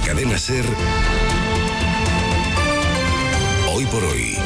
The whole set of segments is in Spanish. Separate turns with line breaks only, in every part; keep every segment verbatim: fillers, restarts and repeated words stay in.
Cadena SER, Hoy por Hoy,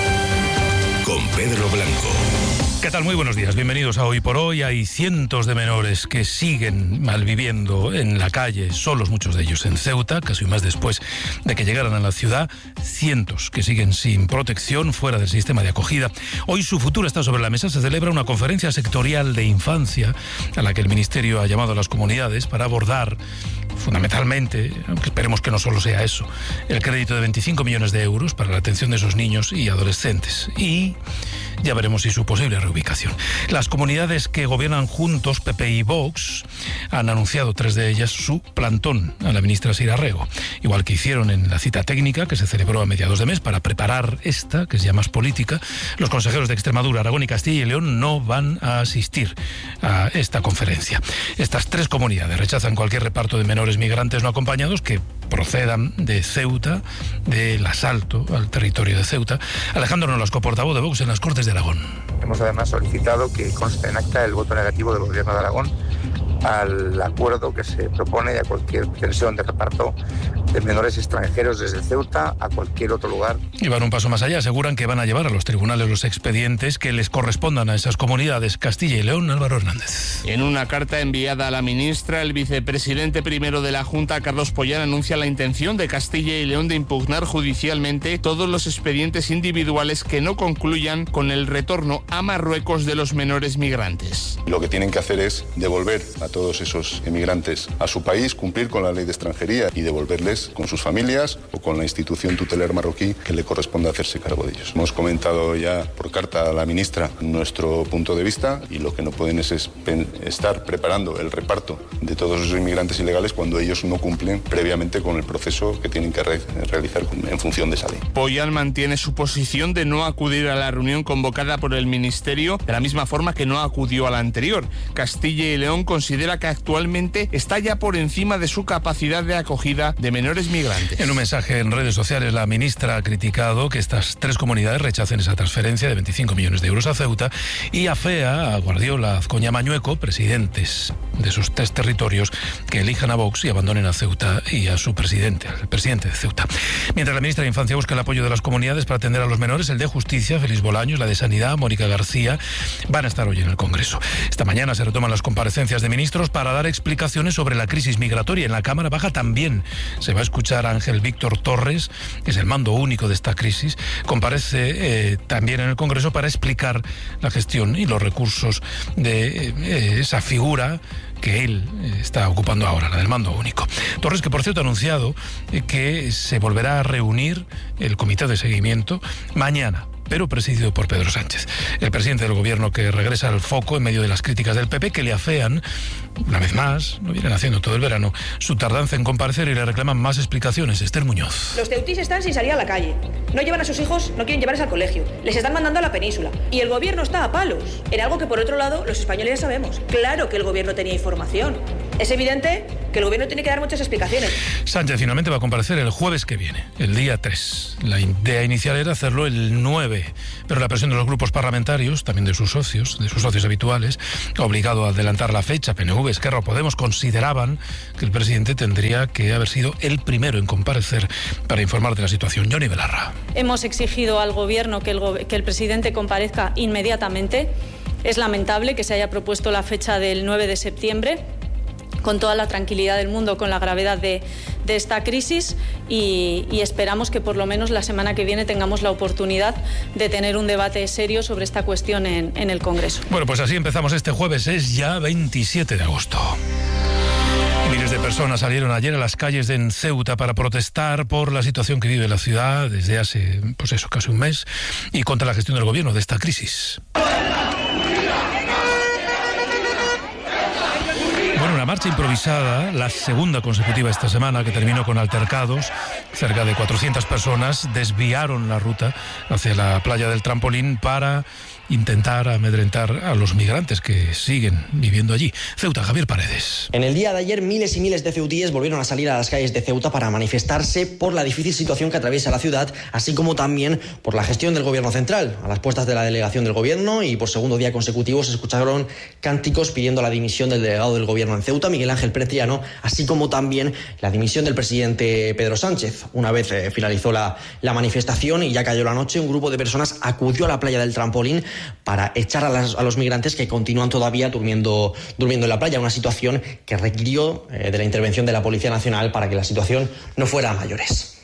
con Pedro Blanco.
¿Qué tal? Muy buenos días, bienvenidos a Hoy por Hoy. Hay cientos de menores que siguen malviviendo en la calle, solos muchos de ellos en Ceuta, casi un mes después de que llegaran a la ciudad. Cientos que siguen sin protección, fuera del sistema de acogida. Hoy su futuro está sobre la mesa. Se celebra una conferencia sectorial de infancia a la que el Ministerio ha llamado a las comunidades para abordar fundamentalmente, aunque esperemos que no solo sea eso, el crédito de veinticinco millones de euros para la atención de esos niños y adolescentes. Y ya veremos si su posible reubicación. Las comunidades que gobiernan juntos, P P y Vox, han anunciado, tres de ellas, su plantón a la ministra Sira Rego. Igual que hicieron en la cita técnica que se celebró a mediados de mes para preparar esta, que es ya más política, los consejeros de Extremadura, Aragón y Castilla y León no van a asistir a esta conferencia. Estas tres comunidades rechazan cualquier reparto de menores migrantes no acompañados que procedan de Ceuta, del asalto al territorio de Ceuta. Alejandro Nolasco, portavoz de Vox en las Cortes de Aragón.
Hemos además solicitado que conste en acta el voto negativo del Gobierno de Aragón al acuerdo que se propone y a cualquier pretensión de reparto de menores extranjeros desde Ceuta a cualquier otro lugar.
Y van un paso más allá, aseguran que van a llevar a los tribunales los expedientes que les correspondan a esas comunidades. Castilla y León, Álvaro Hernández.
En una carta enviada a la ministra, el vicepresidente primero de la Junta, Carlos Pollán, anuncia la intención de Castilla y León de impugnar judicialmente todos los expedientes individuales que no concluyan con el retorno a Marruecos de los menores migrantes.
Lo que tienen que hacer es devolver a todos esos emigrantes a su país, cumplir con la ley de extranjería y devolverles con sus familias o con la institución tutelar marroquí que le corresponda hacerse cargo de ellos. Hemos comentado ya por carta a la ministra nuestro punto de vista y lo que no pueden es estar preparando el reparto de todos esos inmigrantes ilegales cuando ellos no cumplen previamente con el proceso que tienen que re realizar en función de esa ley.
Pollán mantiene su posición de no acudir a la reunión convocada por el Ministerio de la misma forma que no acudió a la anterior. Castilla y León considera que actualmente está ya por encima de su capacidad de acogida de menores migrantes.
En un mensaje en redes sociales, la ministra ha criticado que estas tres comunidades rechacen esa transferencia de veinticinco millones de euros a Ceuta y afea a Guardiola, Azcoña, Mañueco, presidentes de esos tres territorios, que elijan a Vox y abandonen a Ceuta y a su presidente, al presidente de Ceuta. Mientras la ministra de Infancia busca el apoyo de las comunidades para atender a los menores, el de Justicia, Félix Bolaños, la de Sanidad, Mónica García, van a estar hoy en el Congreso. Esta mañana se retoman las comparecencias de ministros para dar explicaciones sobre la crisis migratoria. En la Cámara Baja también se va a escuchar a Ángel Víctor Torres, que es el mando único de esta crisis. Comparece eh, también en el Congreso para explicar la gestión y los recursos de eh, esa figura que él está ocupando ahora, la del mando único. Torres, que por cierto ha anunciado eh, que se volverá a reunir el comité de seguimiento mañana, pero presidido por Pedro Sánchez, el presidente del gobierno, que regresa al foco en medio de las críticas del P P, que le afean, una vez más, lo vienen haciendo todo el verano, su tardanza en comparecer y le reclaman más explicaciones. Esther Muñoz.
Los ceutís están sin salir a la calle. No llevan a sus hijos, no quieren llevarles al colegio. Les están mandando a la península. Y el gobierno está a palos, en algo que por otro lado los españoles ya sabemos. Claro que el gobierno tenía información. Es evidente que el gobierno tiene que dar muchas explicaciones.
Sánchez finalmente va a comparecer el jueves que viene, el día tres. La idea inicial era hacerlo el nueve, pero la presión de los grupos parlamentarios, también de sus socios, de sus socios habituales, ha obligado a adelantar la fecha. P N V, Esquerra o Podemos consideraban que el presidente tendría que haber sido el primero en comparecer para informar de la situación. Yone Belarra.
Hemos exigido al gobierno que el, go- que el presidente comparezca inmediatamente. Es lamentable que se haya propuesto la fecha del nueve de septiembre. Con toda la tranquilidad del mundo, con la gravedad de, de esta crisis y, y esperamos que por lo menos la semana que viene tengamos la oportunidad de tener un debate serio sobre esta cuestión en, en el Congreso.
Bueno, pues así empezamos este jueves, es ya veintisiete de agosto. Miles de personas salieron ayer a las calles de Ceuta para protestar por la situación que vive la ciudad desde hace, pues eso, casi un mes, y contra la gestión del gobierno de esta crisis. Bueno, una marcha improvisada, la segunda consecutiva esta semana, que terminó con altercados. Cerca de cuatrocientas personas desviaron la ruta hacia la playa del Trampolín para intentar amedrentar a los migrantes que siguen viviendo allí. Ceuta, Javier Paredes.
En el día de ayer, miles y miles de ceutíes volvieron a salir a las calles de Ceuta para manifestarse por la difícil situación que atraviesa la ciudad, así como también por la gestión del gobierno central. A las puertas de la delegación del gobierno y por segundo día consecutivo se escucharon cánticos pidiendo la dimisión del delegado del gobierno en Ceuta, Miguel Ángel Preciano, así como también la dimisión del presidente Pedro Sánchez. Una vez eh, finalizó la, la manifestación y ya cayó la noche, un grupo de personas acudió a la playa del Trampolín para echar a, las, a los migrantes que continúan todavía durmiendo, durmiendo en la playa, una situación que requirió eh, de la intervención de la Policía Nacional para que la situación no fuera a mayores.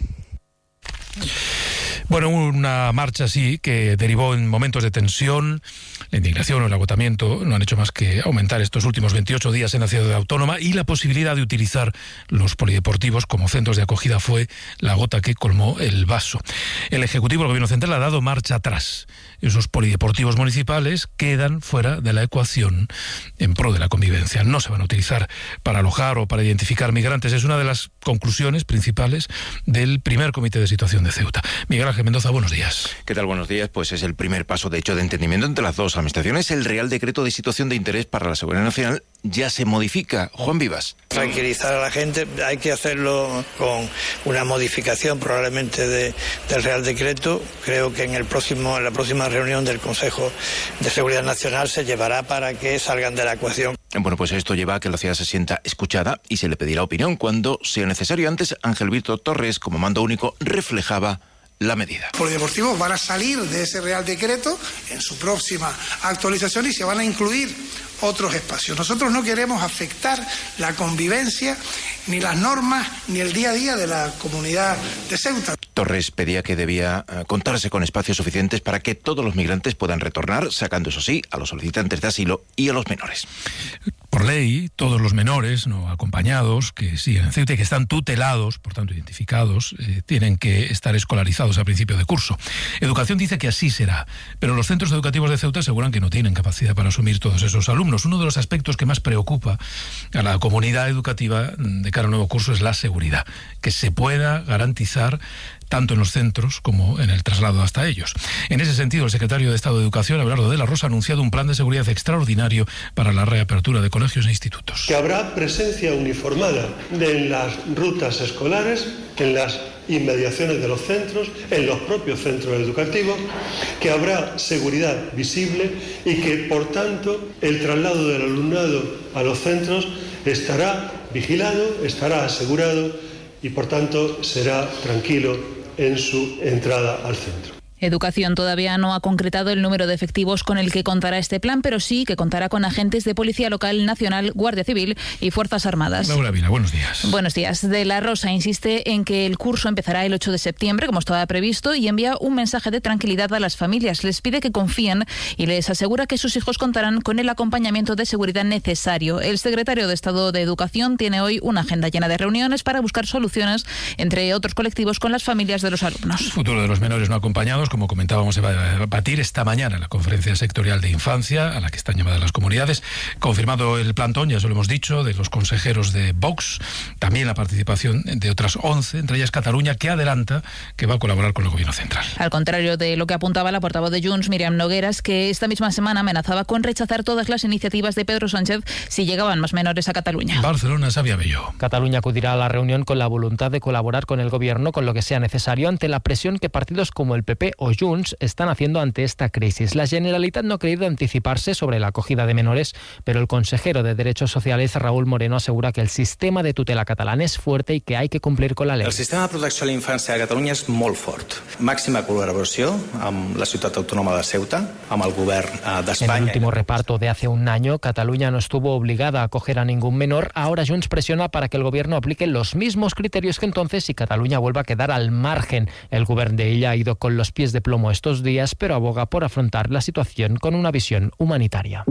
Bueno, una marcha así que derivó en momentos de tensión. La indignación o el agotamiento no han hecho más que aumentar estos últimos veintiocho días en la ciudad autónoma, y la posibilidad de utilizar los polideportivos como centros de acogida fue la gota que colmó el vaso. El Ejecutivo del Gobierno Central ha dado marcha atrás. Esos polideportivos municipales quedan fuera de la ecuación en pro de la convivencia. No se van a utilizar para alojar o para identificar migrantes. Es una de las conclusiones principales del primer comité de situación de Ceuta. Miguel Ángel Mendoza, buenos días.
¿Qué tal? Buenos días. Pues es el primer paso, de hecho, de entendimiento entre las dos administraciones. El Real Decreto de Situación de Interés para la Seguridad Nacional ya se modifica. Juan Vivas.
Tranquilizar a la gente, hay que hacerlo con una modificación probablemente de, del Real Decreto. Creo que en el próximo, en la próxima reunión del Consejo de Seguridad Nacional se llevará para que salgan de la ecuación.
Bueno, pues esto lleva a que la ciudad se sienta escuchada y se le pedirá opinión cuando sea necesario. Antes, Ángel Víctor Torres, como mando único, reflejaba la medida.
Los polideportivos van a salir de ese Real Decreto en su próxima actualización y se van a incluir otros espacios. Nosotros no queremos afectar la convivencia, ni las normas, ni el día a día de la comunidad de Ceuta.
Torres pedía que debía uh, contarse con espacios suficientes para que todos los migrantes puedan retornar, sacando, eso sí, a los solicitantes de asilo y a los menores.
Por ley, todos los menores no acompañados que siguen en Ceuta y que están tutelados, por tanto identificados, eh, tienen que estar escolarizados a principio de curso. Educación dice que así será, pero los centros educativos de Ceuta aseguran que no tienen capacidad para asumir todos esos alumnos. Uno de los aspectos que más preocupa a la comunidad educativa de cara al nuevo curso es la seguridad, que se pueda garantizar tanto en los centros como en el traslado hasta ellos. En ese sentido, el secretario de Estado de Educación, Abelardo de la Rosa, ha anunciado un plan de seguridad extraordinario para la reapertura de colegios e institutos.
Que habrá presencia uniformada en las rutas escolares, en las inmediaciones de los centros, en los propios centros educativos, que habrá seguridad visible y que, por tanto, el traslado del alumnado a los centros estará vigilado, estará asegurado y, por tanto, será tranquilo en su entrada al centro.
Educación todavía no ha concretado el número de efectivos con el que contará este plan, pero sí que contará con agentes de Policía Local, Nacional, Guardia Civil y Fuerzas Armadas.
Laura Vila, buenos días.
Buenos días. De la Rosa insiste en que el curso empezará el ocho de septiembre, como estaba previsto, y envía un mensaje de tranquilidad a las familias. Les pide que confíen y les asegura que sus hijos contarán con el acompañamiento de seguridad necesario. El secretario de Estado de Educación tiene hoy una agenda llena de reuniones para buscar soluciones, entre otros colectivos, con las familias de los alumnos.
El futuro de los menores no acompañados, como comentábamos, se va a debatir esta mañana en la Conferencia Sectorial de Infancia, a la que están llamadas las comunidades. Confirmado el plantón, ya se lo hemos dicho, de los consejeros de Vox, también la participación de otras once, entre ellas Cataluña, que adelanta que va a colaborar con el Gobierno Central.
Al contrario de lo que apuntaba la portavoz de Junts, Míriam Nogueras, que esta misma semana amenazaba con rechazar todas las iniciativas de Pedro Sánchez si llegaban más menores a Cataluña.
Barcelona, Sabia Bello.
Cataluña acudirá a la reunión con la voluntad de colaborar con el Gobierno con lo que sea necesario ante la presión que partidos como el P P o Junts están haciendo ante esta crisis. La Generalitat no ha querido anticiparse sobre la acogida de menores, pero el consejero de Derechos Sociales, Raúl Moreno, asegura que el sistema de tutela catalán es fuerte y que hay que cumplir con la ley.
El sistema de protecció a la infància a Catalunya és molt fort. Màxima col·laboració amb la ciutat autònoma de Ceuta, amb el govern d'Espanya.
En el último reparto de hace un año, Cataluña no estuvo obligada a acoger a ningún menor. Ahora Junts presiona para que el gobierno aplique los mismos criterios que entonces y Cataluña vuelva a quedar al margen. El gobierno de ella ha ido con los pies de plomo estos días, pero aboga por afrontar la situación con una visión humanitaria.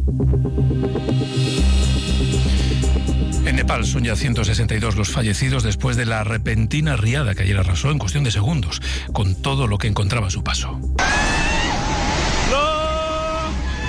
En Nepal son ya ciento sesenta y dos los fallecidos después de la repentina riada que ayer arrasó en cuestión de segundos, con todo lo que encontraba a su paso.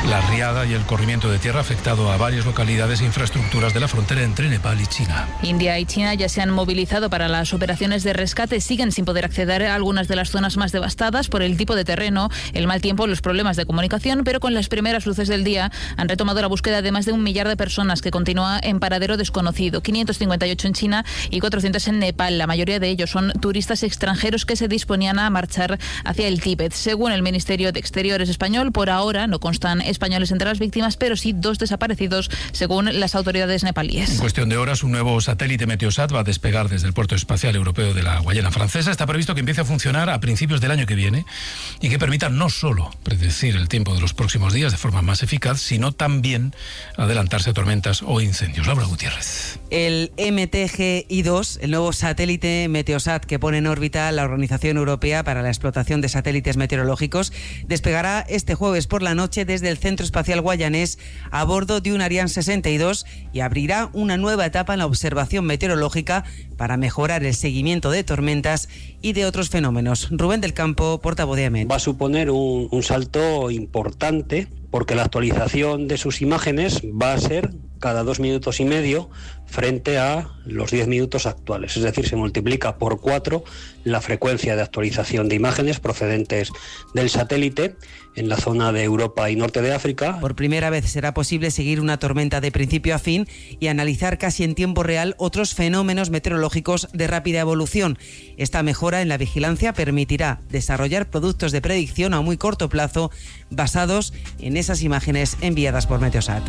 La riada y el corrimiento de tierra ha afectado a varias localidades e infraestructuras de la frontera entre Nepal y China.
India y China ya se han movilizado para las operaciones de rescate. Siguen sin poder acceder a algunas de las zonas más devastadas por el tipo de terreno, el mal tiempo, los problemas de comunicación, pero con las primeras luces del día han retomado la búsqueda de más de un millar de personas que continúa en paradero desconocido. quinientos cincuenta y ocho en China y cuatrocientos en Nepal. La mayoría de ellos son turistas extranjeros que se disponían a marchar hacia el Tíbet. Según el Ministerio de Exteriores español, por ahora no constan españoles entre las víctimas, pero sí dos desaparecidos, según las autoridades nepalíes.
En cuestión de horas, un nuevo satélite Meteosat va a despegar desde el puerto espacial europeo de la Guayana Francesa. Está previsto que empiece a funcionar a principios del año que viene y que permita no solo predecir el tiempo de los próximos días de forma más eficaz, sino también adelantarse a tormentas o incendios. Laura Gutiérrez.
El M T G I dos, el nuevo satélite Meteosat que pone en órbita la Organización Europea para la Explotación de Satélites Meteorológicos, despegará este jueves por la noche desde el Centro Espacial Guayanés a bordo de un Ariane sesenta y dos y abrirá una nueva etapa en la observación meteorológica para mejorar el seguimiento de tormentas y de otros fenómenos. Rubén del Campo, portavoz de A M E T.
Va a suponer un, un salto importante porque la actualización de sus imágenes va a ser cada dos minutos y medio frente a los diez minutos actuales. Es decir, se multiplica por cuatro la frecuencia de actualización de imágenes procedentes del satélite en la zona de Europa y norte de África.
Por primera vez será posible seguir una tormenta de principio a fin y analizar casi en tiempo real otros fenómenos meteorológicos de rápida evolución. Esta mejora en la vigilancia permitirá desarrollar productos de predicción a muy corto plazo basados en esas imágenes enviadas por Meteosat.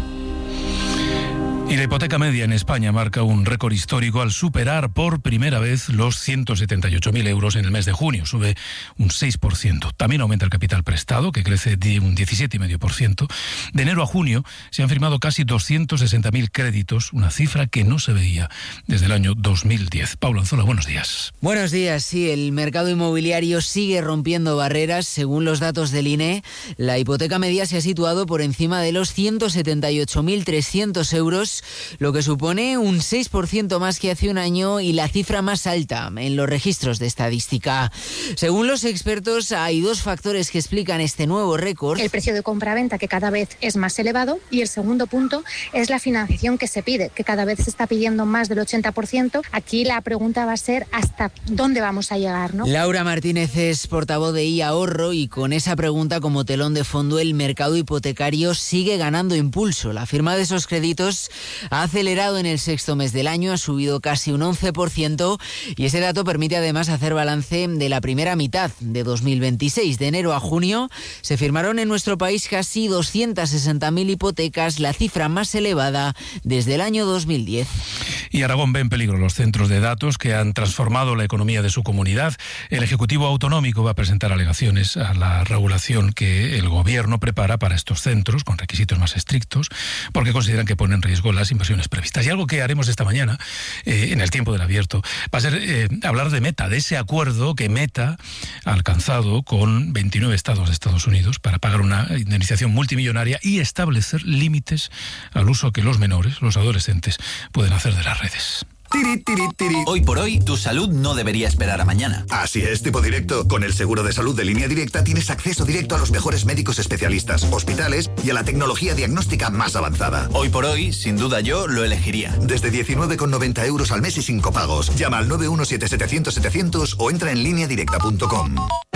Y la hipoteca media en España marca un récord histórico al superar por primera vez los ciento setenta y ocho mil euros en el mes de junio. Sube un seis por ciento. También aumenta el capital prestado, que crece de un diecisiete coma cinco por ciento. De enero a junio se han firmado casi doscientos sesenta mil créditos, una cifra que no se veía desde el año dos mil diez. Pablo Anzola, buenos días.
Buenos días. Sí, el mercado inmobiliario sigue rompiendo barreras. Según los datos del I N E, la hipoteca media se ha situado por encima de los ciento setenta y ocho mil trescientos euros, lo que supone un seis por ciento más que hace un año y la cifra más alta en los registros de estadística. Según los expertos, hay dos factores que explican este nuevo récord.
El precio de compra-venta, que cada vez es más elevado, y el segundo punto es la financiación que se pide, que cada vez se está pidiendo más del ochenta por ciento. Aquí la pregunta va a ser hasta dónde vamos a llegar, ¿no?
Laura Martínez es portavoz de iAhorro y con esa pregunta como telón de fondo, el mercado hipotecario sigue ganando impulso. La firma de esos créditos ha acelerado en el sexto mes del año, ha subido casi un once por ciento y ese dato permite además hacer balance de la primera mitad de dos mil veintiséis. De enero a junio se firmaron en nuestro país casi doscientas sesenta mil hipotecas, la cifra más elevada desde el año dos mil diez.
Y Aragón ve en peligro los centros de datos que han transformado la economía de su comunidad. El Ejecutivo Autonómico va a presentar alegaciones a la regulación que el Gobierno prepara para estos centros, con requisitos más estrictos, porque consideran que ponen en riesgo las inversiones previstas. Y algo que haremos esta mañana, eh, en el tiempo del abierto, va a ser eh, hablar de Meta, de ese acuerdo que Meta ha alcanzado con veintinueve estados de Estados Unidos para pagar una indemnización multimillonaria y establecer límites al uso que los menores, los adolescentes, pueden hacer de las redes.
Tiri, tiri, tiri. Hoy por hoy, tu salud no debería esperar a mañana.
Así es, tipo directo. Con el seguro de salud de Línea Directa tienes acceso directo a los mejores médicos especialistas, hospitales y a la tecnología diagnóstica más avanzada.
Hoy por hoy, sin duda yo lo elegiría.
Desde diecinueve con noventa euros al mes y sin copagos. Llama al nueve uno siete setecientos setecientos o entra en línea directa punto com.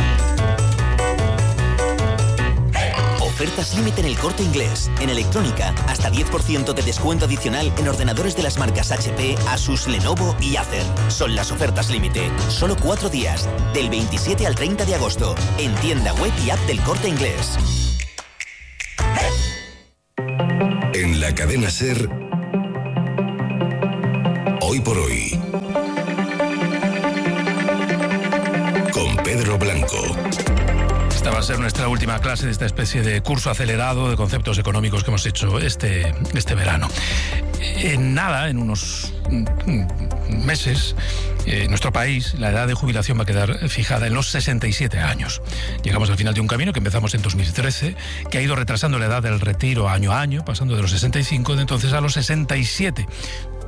Ofertas límite en El Corte Inglés. En electrónica, hasta diez por ciento de descuento adicional en ordenadores de las marcas H P, Asus, Lenovo y Acer. Son las ofertas límite. Solo cuatro días, del veintisiete al treinta de agosto. En tienda web y app del Corte Inglés.
En la cadena SER, Hoy por Hoy, con Pedro Blanco.
Esta va a ser nuestra última clase de esta especie de curso acelerado de conceptos económicos que hemos hecho este, este verano. En nada, en unos meses, en nuestro país la edad de jubilación va a quedar fijada en los sesenta y siete años. Llegamos al final de un camino que empezamos en dos mil trece, que ha ido retrasando la edad del retiro año a año, pasando de los sesenta y cinco de entonces a los sesenta y siete.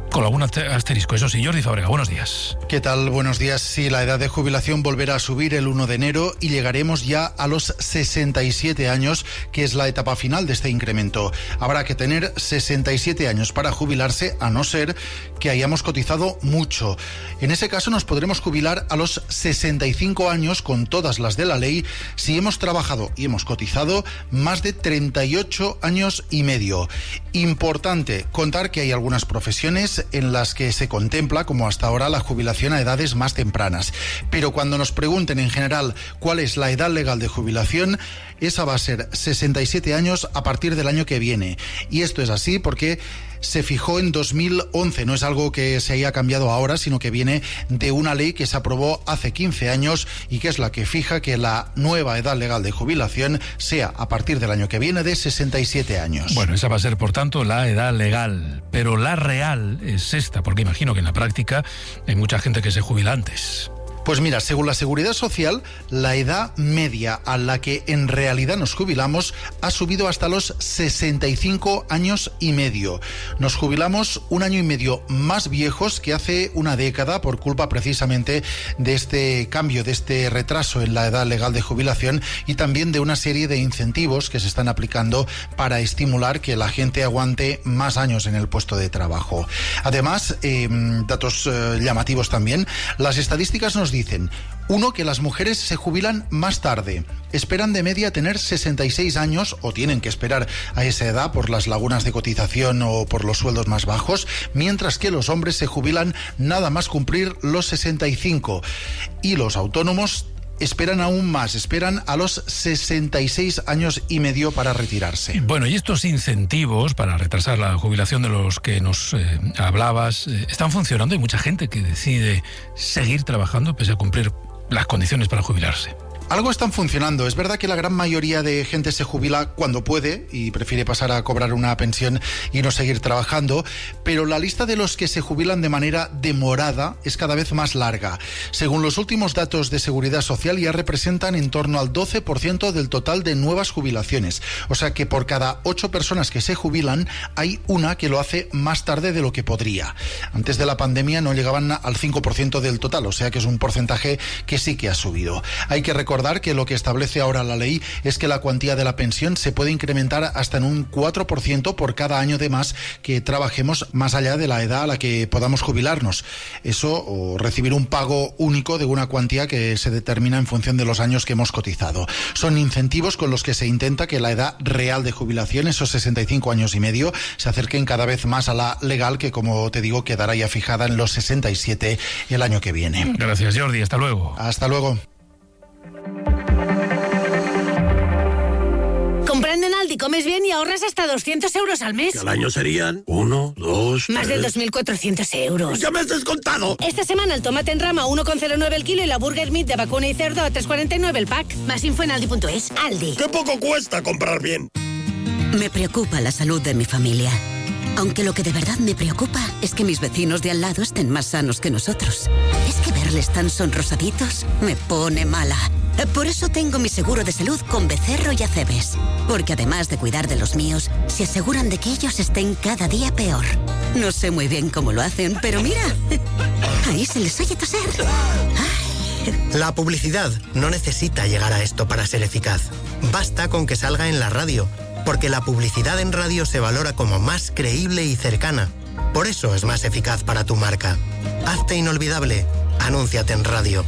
con algún asterisco. Eso sí, Jordi Fábrega, buenos días.
¿Qué tal? Buenos días. Sí, la edad de jubilación volverá a subir el uno de enero y llegaremos ya a los sesenta y siete años, que es la etapa final de este incremento. Habrá que tener sesenta y siete años para jubilarse, a no ser que hayamos cotizado mucho. En ese caso nos podremos jubilar a los sesenta y cinco años con todas las de la ley si hemos trabajado y hemos cotizado más de treinta y ocho años y medio. Importante contar que hay algunas profesiones en las que se contempla, como hasta ahora, la jubilación a edades más tempranas. Pero cuando nos pregunten en general cuál es la edad legal de jubilación, esa va a ser sesenta y siete años a partir del año que viene. Y esto es así porque se fijó en dos mil once, no es algo que se haya cambiado ahora, sino que viene de una ley que se aprobó hace quince años y que es la que fija que la nueva edad legal de jubilación sea a partir del año que viene de sesenta y siete años.
Bueno, esa va a ser por tanto la edad legal, pero la real es esta, porque imagino que en la práctica hay mucha gente que se jubila antes.
Pues mira, según la Seguridad Social, la edad media a la que en realidad nos jubilamos ha subido hasta los sesenta y cinco años y medio. Nos jubilamos un año y medio más viejos que hace una década por culpa precisamente de este cambio, de este retraso en la edad legal de jubilación y también de una serie de incentivos que se están aplicando para estimular que la gente aguante más años en el puesto de trabajo. Además, eh, datos eh, llamativos también, las estadísticas nos dicen Dicen, uno, que las mujeres se jubilan más tarde. Esperan de media tener sesenta y seis años, o tienen que esperar a esa edad por las lagunas de cotización o por los sueldos más bajos, mientras que los hombres se jubilan nada más cumplir los sesenta y cinco. Y los autónomos esperan aún más, esperan a los sesenta y seis años y medio para retirarse.
Bueno, y estos incentivos para retrasar la jubilación de los que nos eh, hablabas, eh, ¿están funcionando? Hay mucha gente que decide seguir trabajando pese a cumplir las condiciones para jubilarse.
Algo están funcionando. Es verdad que la gran mayoría de gente se jubila cuando puede y prefiere pasar a cobrar una pensión y no seguir trabajando, pero la lista de los que se jubilan de manera demorada es cada vez más larga. Según los últimos datos de Seguridad Social, ya representan en torno al doce por ciento del total de nuevas jubilaciones. O sea que por cada ocho personas que se jubilan, hay una que lo hace más tarde de lo que podría. Antes de la pandemia no llegaban al cinco por ciento del total, o sea que es un porcentaje que sí que ha subido. Hay que recordar que lo que establece ahora la ley es que la cuantía de la pensión se puede incrementar hasta en un cuatro por ciento por cada año de más que trabajemos más allá de la edad a la que podamos jubilarnos. Eso, o recibir un pago único de una cuantía que se determina en función de los años que hemos cotizado. Son incentivos con los que se intenta que la edad real de jubilación, esos sesenta y cinco años y medio, se acerquen cada vez más a la legal, que como te digo quedará ya fijada en los sesenta y siete el año que viene.
Gracias, Jordi. Hasta luego.
Hasta luego.
Comprando en Aldi comes bien y ahorras hasta doscientos euros al mes.
Que al año serían uno, dos,
Más de dos mil cuatrocientos euros.
¡Ya me has descontado!
Esta semana el tomate en rama a uno coma cero nueve el kilo y la burger meat de vacuna y cerdo a tres coma cuarenta y nueve el pack. Más info en aldi punto es. Aldi.
¡Qué poco cuesta comprar bien!
Me preocupa la salud de mi familia. Aunque lo que de verdad me preocupa es que mis vecinos de al lado estén más sanos que nosotros. Es que verles tan sonrosaditos me pone mala. Por eso tengo mi seguro de salud con Becerro y Acebes. Porque además de cuidar de los míos, se aseguran de que ellos estén cada día peor. No sé muy bien cómo lo hacen, pero mira, ahí se les oye toser. Ay.
La publicidad no necesita llegar a esto para ser eficaz. Basta con que salga en la radio, porque la publicidad en radio se valora como más creíble y cercana. Por eso es más eficaz para tu marca. Hazte inolvidable. Anúnciate en radio.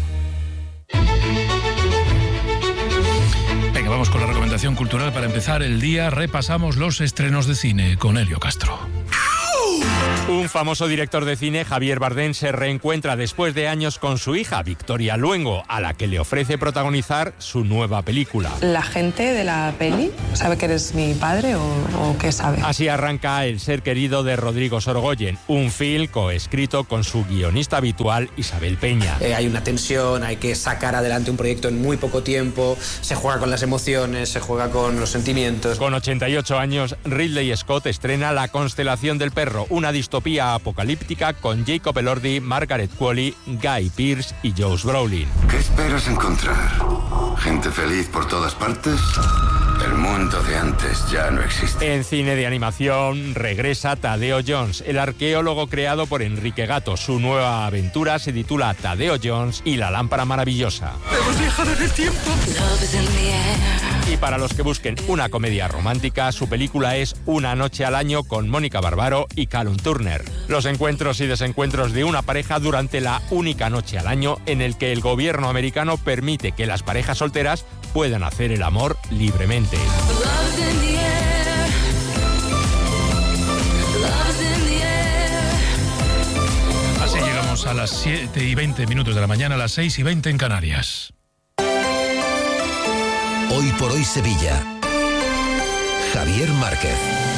Venga, vamos con la recomendación cultural para empezar el día. Repasamos los estrenos de cine con Elio Castro.
Un famoso director de cine, Javier Bardem, se reencuentra después de años con su hija, Victoria Luengo, a la que le ofrece protagonizar su nueva película.
¿La gente de la peli sabe que eres mi padre o, o qué sabe?
Así arranca El ser querido de Rodrigo Sorogoyen, un film coescrito con su guionista habitual, Isabel Peña.
Eh, hay una tensión, hay que sacar adelante un proyecto en muy poco tiempo, se juega con las emociones, se juega con los sentimientos.
Con ochenta y ocho años, Ridley Scott estrena La constelación del perro, una distopía apocalíptica con Jacob Elordi, Margaret Qualley, Guy Pearce y Josh Brolin.
¿Qué esperas encontrar? ¿Gente feliz por todas partes?
El mundo de antes ya no existe.
En cine de animación regresa Tadeo Jones, el arqueólogo creado por Enrique Gato. Su nueva aventura se titula Tadeo Jones y la lámpara maravillosa.
Hemos viajado en el tiempo.
Y para los que busquen una comedia romántica, su película es Una noche al año con Mónica Barbaro y Callum Turner. Los encuentros y desencuentros de una pareja durante la única noche al año en el que el gobierno americano permite que las parejas solteras puedan hacer el amor libremente.
Así llegamos a las siete y veinte minutos de la mañana, a las seis y veinte en Canarias.
Hoy por hoy Sevilla. Javier Márquez.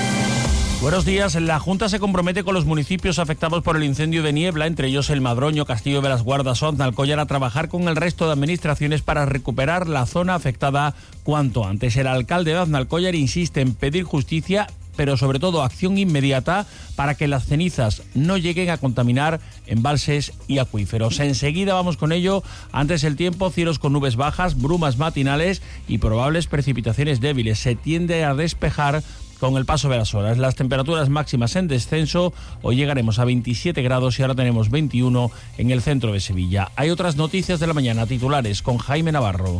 Buenos días. La Junta se compromete con los municipios afectados por el incendio de Niebla, entre ellos el Madroño, Castillo de las Guardas o Aznalcóllar, a trabajar con el resto de administraciones para recuperar la zona afectada cuanto antes. El alcalde de Aznalcóllar insiste en pedir justicia, pero sobre todo acción inmediata para que las cenizas no lleguen a contaminar embalses y acuíferos. Enseguida vamos con ello. Antes el tiempo, cielos con nubes bajas, brumas matinales y probables precipitaciones débiles. Se tiende a despejar con el paso de las horas. Las temperaturas máximas en descenso. Hoy llegaremos a veintisiete grados y ahora tenemos veintiuno en el centro de Sevilla. Hay otras noticias de la mañana, titulares con Jaime Navarro.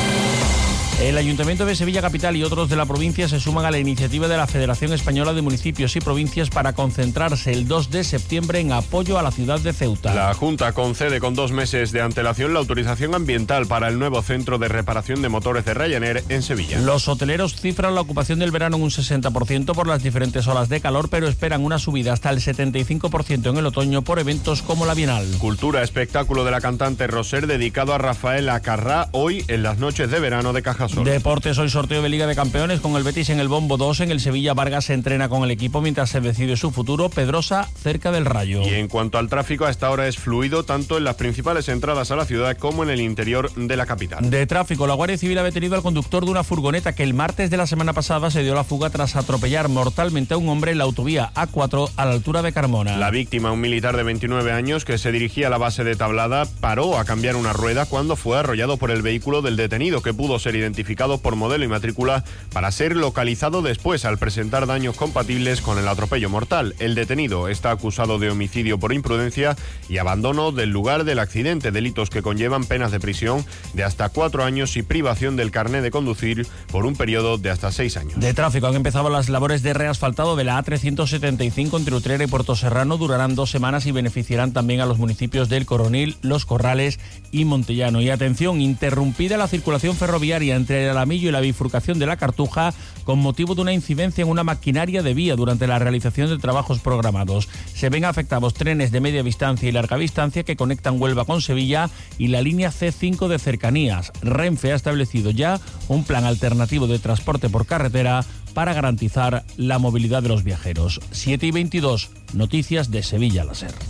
El Ayuntamiento de Sevilla Capital y otros de la provincia se suman a la iniciativa de la Federación Española de Municipios y Provincias para concentrarse el dos de septiembre en apoyo a la ciudad de Ceuta.
La Junta concede con dos meses de antelación la autorización ambiental para el nuevo centro de reparación de motores de Ryanair en Sevilla.
Los hoteleros cifran la ocupación del verano en un sesenta por ciento por las diferentes olas de calor, pero esperan una subida hasta el setenta y cinco por ciento en el otoño por eventos como la Bienal.
Cultura, espectáculo de la cantante Roser dedicado a Rafael Acarrá hoy en las noches de verano de Cajasol.
Deportes, hoy sorteo de Liga de Campeones con el Betis en el bombo dos. En el Sevilla, Vargas se entrena con el equipo mientras se decide su futuro. Pedrosa cerca del Rayo.
Y en cuanto al tráfico, a esta hora es fluido tanto en las principales entradas a la ciudad como en el interior de la capital.
De tráfico, la Guardia Civil ha detenido al conductor de una furgoneta que el martes de la semana pasada se dio la fuga tras atropellar mortalmente a un hombre en la autovía A cuatro a la altura de Carmona.
La víctima, un militar de veintinueve años que se dirigía a la base de Tablada, paró a cambiar una rueda cuando fue arrollado por el vehículo del detenido, que pudo ser identificado por modelo y matrícula para ser localizado después al presentar daños compatibles con el atropello mortal. El detenido está acusado de homicidio por imprudencia y abandono del lugar del accidente, delitos que conllevan penas de prisión de hasta cuatro años y privación del carné de conducir por un periodo de hasta seis años.
De tráfico, han empezado las labores de reasfaltado de la A trescientos setenta y cinco entre Utrera y Puerto Serrano. Durarán dos semanas y beneficiarán también a los municipios del Coronil, Los Corrales y Montellano. Y atención, interrumpida la circulación ferroviaria entre el Alamillo y la bifurcación de la Cartuja con motivo de una incidencia en una maquinaria de vía durante la realización de trabajos programados. Se ven afectados trenes de media distancia y larga distancia que conectan Huelva con Sevilla y la línea C cinco de cercanías. Renfe ha establecido ya un plan alternativo de transporte por carretera para garantizar la movilidad de los viajeros. siete y veintidós, noticias de Sevilla la Ser.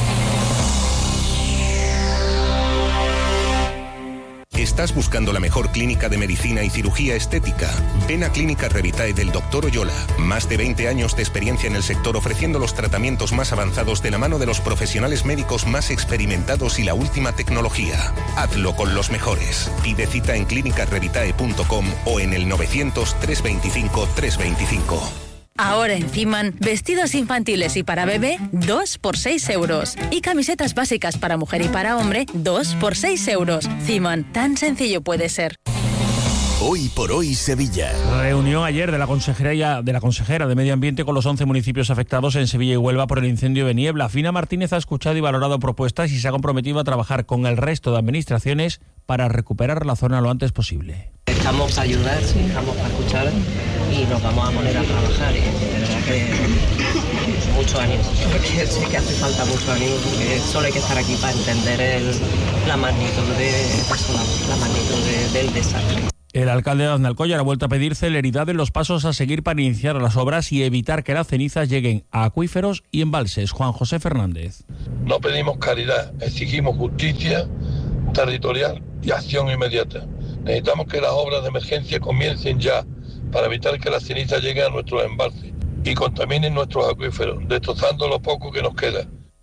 ¿Estás buscando la mejor clínica de medicina y cirugía estética? Ven a Clínica Revitae del doctor Oyola. Más de veinte años de experiencia en el sector ofreciendo los tratamientos más avanzados de la mano de los profesionales médicos más experimentados y la última tecnología. Hazlo con los mejores. Pide cita en clínica revitae punto com o en el novecientos, trescientos veinticinco, trescientos veinticinco.
Ahora en Ciman, vestidos infantiles y para bebé, dos por seis euros. Y camisetas básicas para mujer y para hombre, dos por seis euros. Ciman, tan sencillo puede ser.
Hoy por hoy Sevilla.
Reunión ayer de la consejería de la consejera de Medio Ambiente con los once municipios afectados en Sevilla y Huelva por el incendio de Niebla. Fina Martínez ha escuchado y valorado propuestas y se ha comprometido a trabajar con el resto de administraciones para recuperar la zona lo antes posible.
Estamos para ayudar, sí, estamos para escuchar y nos vamos a poner a trabajar. Y de verdad que mucho ánimo, porque sé que hace falta mucho ánimo, porque solo hay que estar aquí para entender el, la magnitud de la magnitud de, del desastre.
El alcalde de Aznalcóllar ha vuelto a pedir celeridad en los pasos a seguir para iniciar las obras y evitar que las cenizas lleguen a acuíferos y embalses. Juan José Fernández.
No pedimos caridad, exigimos justicia territorial y acción inmediata. Necesitamos que las obras de emergencia comiencen ya para evitar que las cenizas lleguen a nuestros embalses y contaminen nuestros acuíferos, destrozando lo poco que nos queda.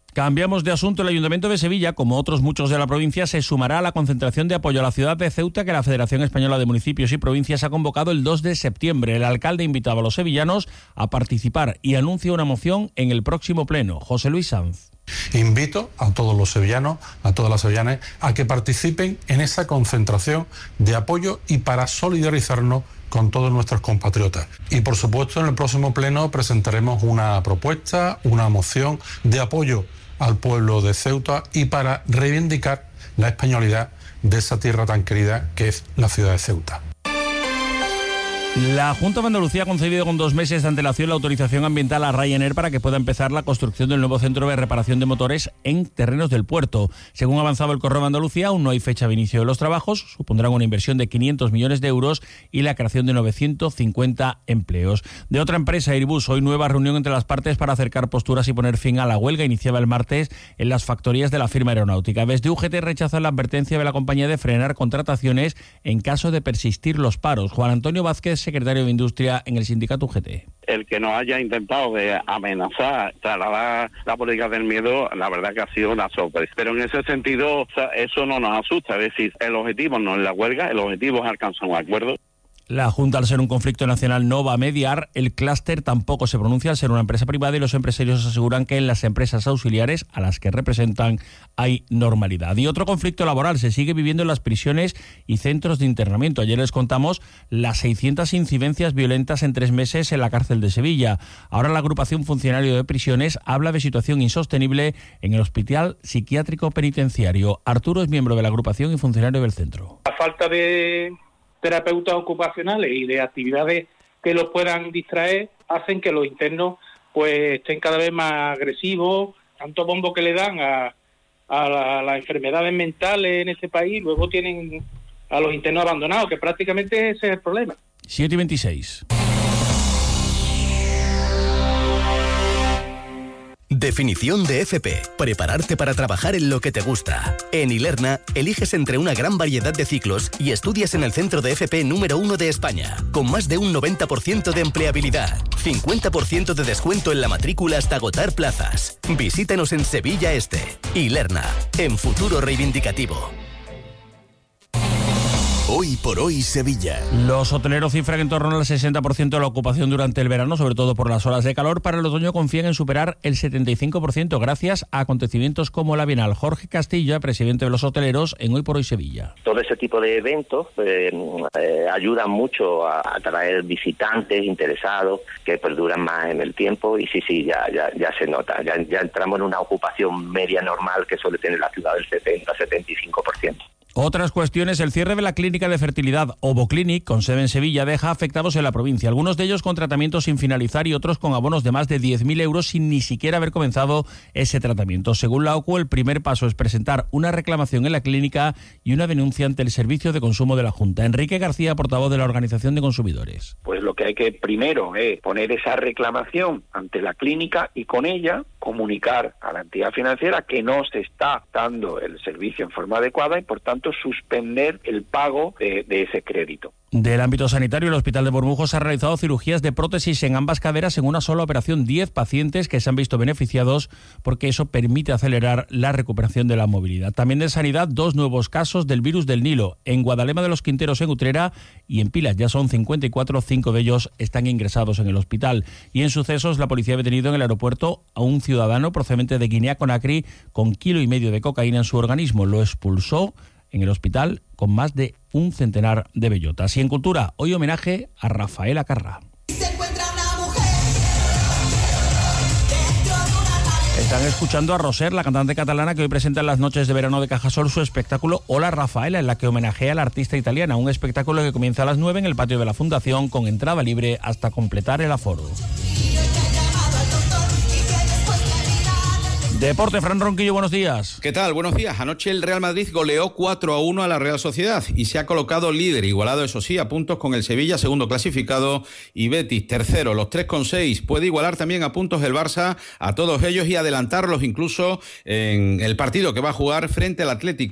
Cambiamos de asunto. El Ayuntamiento de Sevilla, como otros muchos de la provincia, se sumará a la concentración de apoyo a la ciudad de Ceuta que la Federación Española de Municipios y Provincias ha convocado el dos de septiembre. El alcalde invitaba a los sevillanos a participar y anuncia una moción en el próximo pleno. José Luis Sanz.
Invito a todos los sevillanos, a todas las sevillanas, a que participen en esa concentración de apoyo y para solidarizarnos con todos nuestros compatriotas. Y por supuesto en el próximo pleno presentaremos una propuesta, una moción de apoyo al pueblo de Ceuta y para reivindicar la españolidad de esa tierra tan querida que es la ciudad de Ceuta.
La Junta de Andalucía ha concedido con dos meses de antelación la autorización ambiental a Ryanair para que pueda empezar la construcción del nuevo centro de reparación de motores en terrenos del puerto. Según ha avanzado el Correo de Andalucía, aún no hay fecha de inicio de los trabajos, supondrán una inversión de quinientos millones de euros y la creación de novecientos cincuenta empleos. De otra empresa, Airbus, hoy nueva reunión entre las partes para acercar posturas y poner fin a la huelga iniciada el martes en las factorías de la firma aeronáutica. Desde U G T rechazan la advertencia de la compañía de frenar contrataciones en caso de persistir los paros. Juan Antonio Vázquez, secretario de Industria en el sindicato U G T.
El que nos haya intentado de amenazar, trasladar la política del miedo, la verdad que ha sido una sorpresa. Pero en ese sentido, o sea, eso no nos asusta. Es decir, el objetivo no es la huelga, el objetivo es alcanzar un acuerdo.
La Junta, al ser un conflicto nacional, no va a mediar. El clúster tampoco se pronuncia al ser una empresa privada y los empresarios aseguran que en las empresas auxiliares a las que representan hay normalidad. Y otro conflicto laboral se sigue viviendo en las prisiones y centros de internamiento. Ayer les contamos las seiscientas incidencias violentas en tres meses en la cárcel de Sevilla. Ahora la agrupación Funcionario de Prisiones habla de situación insostenible en el Hospital Psiquiátrico Penitenciario. Arturo es miembro de la agrupación y funcionario del centro.
La falta de terapeutas ocupacionales y de actividades que los puedan distraer hacen que los internos pues estén cada vez más agresivos. Tanto bombo que le dan a, a, la, a las enfermedades mentales en este país, luego tienen a los internos abandonados, que prácticamente ese es el problema.
siete y veintiséis.
Definición de F P. Prepararte para trabajar en lo que te gusta. En Ilerna, eliges entre una gran variedad de ciclos y estudias en el centro de F P número uno de España, con más de un noventa por ciento de empleabilidad, cincuenta por ciento de descuento en la matrícula hasta agotar plazas. Visítanos en Sevilla Este. Ilerna, en futuro reivindicativo.
Hoy por hoy Sevilla.
Los hoteleros cifran en torno al sesenta por ciento de la ocupación durante el verano, sobre todo por las olas de calor. Para el otoño confían en superar el setenta y cinco por ciento gracias a acontecimientos como la Bienal. Jorge Castilla, presidente de los hoteleros en Hoy por Hoy Sevilla.
Todo ese tipo de eventos eh, eh, ayudan mucho a atraer visitantes interesados que perduran más en el tiempo y sí, sí, ya ya, ya se nota. Ya, ya entramos en una ocupación media normal que suele tener la ciudad del setenta a setenta y cinco por ciento.
Otras cuestiones, el cierre de la clínica de fertilidad Ovoclinic, con sede en Sevilla, deja afectados en la provincia. Algunos de ellos con tratamientos sin finalizar y otros con abonos de más de diez mil euros sin ni siquiera haber comenzado ese tratamiento. Según la O C U, el primer paso es presentar una reclamación en la clínica y una denuncia ante el Servicio de Consumo de la Junta. Enrique García, portavoz de la Organización de Consumidores.
Pues lo que hay que primero es poner esa reclamación ante la clínica y con ella comunicar a la entidad financiera que no se está dando el servicio en forma adecuada y por tanto suspender el pago de, de ese crédito.
Del ámbito sanitario, el Hospital de Bormujos ha realizado cirugías de prótesis en ambas caderas en una sola operación. diez pacientes que se han visto beneficiados porque eso permite acelerar la recuperación de la movilidad. También de sanidad, dos nuevos casos del virus del Nilo en Guadalema de los Quinteros, en Utrera, y en Pilas. Ya son cincuenta y cuatro, cinco de ellos están ingresados en el hospital. Y en sucesos, la policía ha detenido en el aeropuerto a un ciudadano procedente de Guinea-Conakry con kilo y medio de cocaína en su organismo. Lo expulsó en el hospital con más de un centenar de bellotas. Y en cultura, hoy homenaje a Rafaela Carrà. Están escuchando a Roser, la cantante catalana que hoy presenta en las noches de verano de Cajasol su espectáculo Hola Rafaela, en la que homenajea a la artista italiana. Un espectáculo que comienza a las nueve en el patio de la Fundación con entrada libre hasta completar el aforo. Deporte, Fran Ronquillo, buenos días.
¿Qué tal? Buenos días. Anoche el Real Madrid goleó cuatro a uno a la Real Sociedad y se ha colocado líder, igualado eso sí, a puntos con el Sevilla, segundo clasificado, y Betis, tercero, los tres con seis. Puede igualar también a puntos el Barça a todos ellos y adelantarlos incluso en el partido que va a jugar frente al Atlético